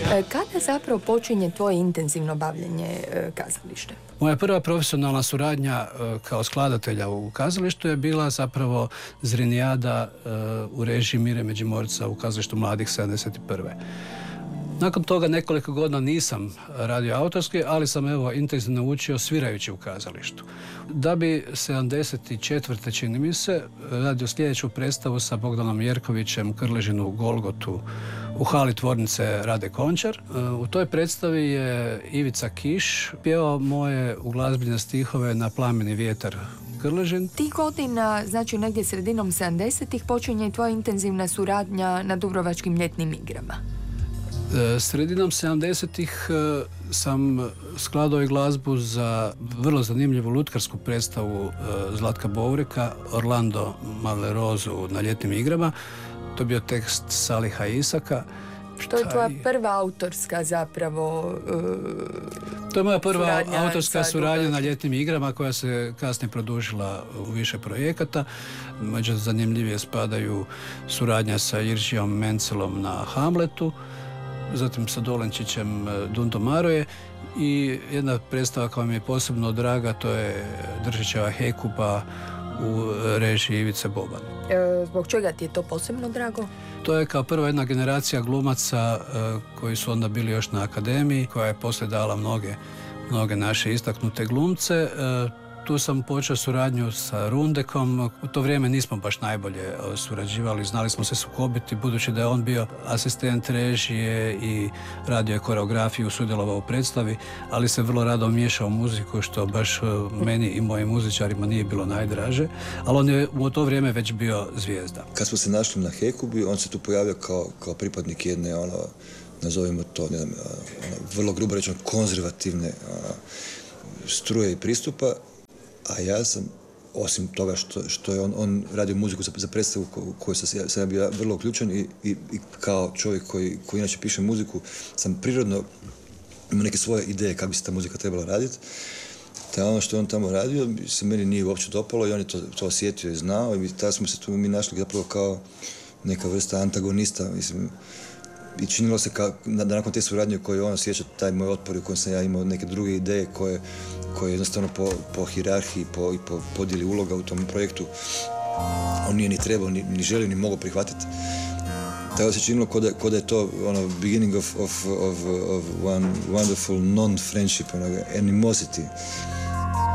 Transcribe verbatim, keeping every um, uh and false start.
Kada zapravo počinje tvoje intenzivno bavljenje kazalištem? Moja prva profesionalna suradnja kao skladatelja u kazalištu je bila zapravo Zrinijada u režiji Mire Međimorca u kazalištu mladih sedamdeset prve. Nakon toga nekoliko godina nisam radio autorski, ali sam evo intenzivno učio svirajući u kazalištu. Da bi sedamdeset četvrte čini mi se radio sljedeću predstavu sa Bogdanom Jerkovićem, Krležinu, Golgotu u hali tvornice Rade Končar. U toj predstavi je Ivica Kiš pjevao moje uglazbljene stihove Na plameni vjetar Krležin. Tih godina, znači negdje sredinom sedamdesetih, počinje tvoja intenzivna suradnja na Dubrovačkim ljetnim igrama. Sredinom sedamdesetih sam skladao i glazbu za vrlo zanimljivu lutkarsku predstavu Zlatka Boureka, Orlando Malerozu na ljetnim igrama. To je bio tekst Saliha Isaka. Što je tvoja prva autorska zapravo uh, To je moja prva suradnja autorska sa suradnja na ljetnim igrama koja se kasnije produžila u više projekata. Među zanimljivije spadaju suradnja sa Jiržijom Mencelom na Hamletu, zatim sa Dolenčićem Dundo Maroje i jedna predstava koja mi je posebno draga, to je Držićeva Hekuba u režiji Ivice Boban. E, zbog čega ti je to posebno drago? To je kao prva jedna generacija glumaca e, koji su onda bili još na akademiji, koja je poslije dala mnoge, mnoge naše istaknute glumce. E, Tu sam počeo suradnju sa Rundekom. U to vrijeme nismo baš najbolje surađivali, znali smo se sukobiti, budući da je on bio asistent režije i radio je koreografiju, sudjelovao u predstavi, ali se vrlo rado miješao u muziku, što baš meni i mojim muzičarima nije bilo najdraže, ali on je u to vrijeme već bio zvijezda. Kad smo se našli na Hekubi, on se tu pojavio kao, kao pripadnik jedne, ono, nazovimo to, ne znam, ono, vrlo grubo rečeno, konzervativne ono, struje i pristupa. A ja sam, osim toga što, što je on, on radio muziku za, za predstavu u kojoj sam, sam bio vrlo uključen i, i, i kao čovjek koji, koji inače piše muziku, sam prirodno imao neke svoje ideje kako bi se ta muzika trebala raditi. Te ono što je on tamo radio se meni nije uopće dopalo i on je to, to osjetio i znao i tada smo se tu mi našli zapravo kao neka vrsta antagonista, mislim. I činilo se kao, da nakon te suradnje koje on osjeća, taj moj otpor u kojem sam ja imao neke druge ideje koje, koje jednostavno po, po hijerarhiji po, i po podjeli uloga u tom projektu on nije ni trebao, ni, ni želio, ni mogao prihvatiti. Tako se činilo ko da, ko da je to ono, beginning of, of, of, of one wonderful non-friendship, ono, animosity.